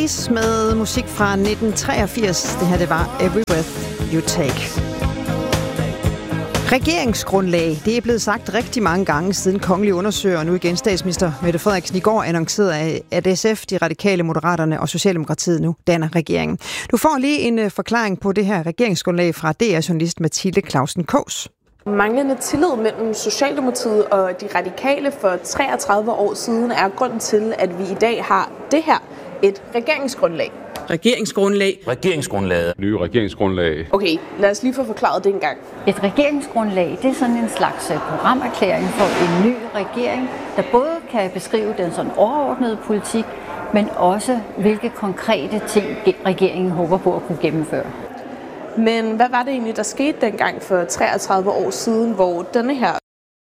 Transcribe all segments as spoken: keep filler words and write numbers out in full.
Med musik fra nitten treogfirs. Det her, det var Every Breath You Take. Regeringsgrundlag. Det er blevet sagt rigtig mange gange siden kongelig undersøger, og nu igen statsminister Mette Frederiksen i går annoncerede, at S F, de radikale, Moderaterne og Socialdemokratiet nu danner regeringen. Du får lige en forklaring på det her regeringsgrundlag fra D R-journalist Mathilde Clausen Kaas. Manglende tillid mellem Socialdemokratiet og de radikale for treogtredive år siden er grunden til, at vi i dag har det her, et regeringsgrundlag. Regeringsgrundlag. Regeringsgrundlaget. Nye regeringsgrundlag. Okay, lad os lige få forklaret det en gang. Et regeringsgrundlag, det er sådan en slags programerklæring for en ny regering, der både kan beskrive den sådan overordnede politik, men også hvilke konkrete ting regeringen håber på at kunne gennemføre. Men hvad var det egentlig, der skete dengang for treogtredive år siden, hvor denne her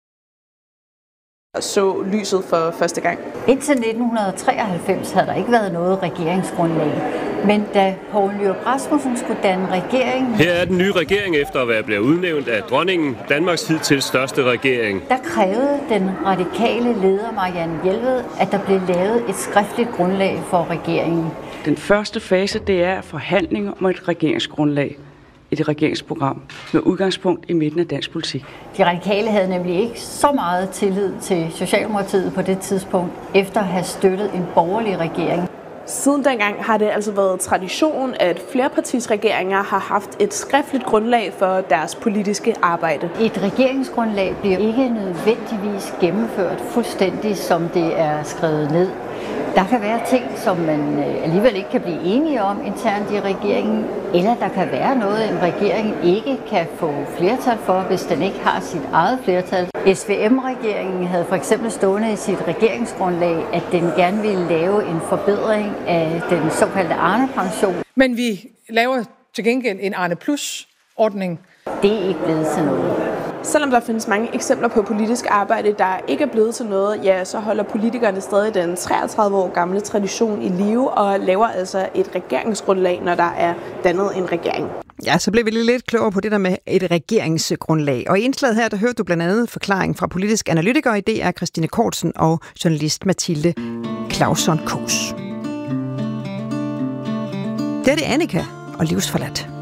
så lyset for første gang? Indtil nitten treoghalvfems havde der ikke været noget regeringsgrundlag. Men da Poul Nyrup Rasmussen skulle danne regering... Her er den nye regering efter at være blevet udnævnt af dronningen, Danmarks hidtil største regering. Der krævede den radikale leder Marianne Jelved, at der blev lavet et skriftligt grundlag for regeringen. Den første fase, det er forhandlinger om et regeringsgrundlag. Et regeringsprogram med udgangspunkt i midten af dansk politik. De radikale havde nemlig ikke så meget tillid til Socialdemokratiet på det tidspunkt, efter at have støttet en borgerlig regering. Siden dengang har det altså været tradition, at flerpartisregeringer har haft et skriftligt grundlag for deres politiske arbejde. Et regeringsgrundlag bliver ikke nødvendigvis gennemført fuldstændig, som det er skrevet ned. Der kan være ting, som man alligevel ikke kan blive enige om internt i regeringen, eller der kan være noget, en regering ikke kan få flertal for, hvis den ikke har sit eget flertal. S V M-regeringen havde for eksempel stående i sit regeringsgrundlag, at den gerne ville lave en forbedring af den såkaldte Arne-pension. Men vi laver til gengæld en Arne Plus-ordning. Det er ikke blevet til noget. Selvom der findes mange eksempler på politisk arbejde, der ikke er blevet til noget, ja, så holder politikerne stadig den treogtredive år gamle tradition i live og laver altså et regeringsgrundlag, når der er dannet en regering. Ja, så blev vi lige lidt klogere på det der med et regeringsgrundlag. Og i indslaget her, der hørte du blandt andet forklaring fra politisk analytiker i D R, Christine Kortsen, og journalist Mathilde Clausen Kaas. Det er det Annika og Livsforladt.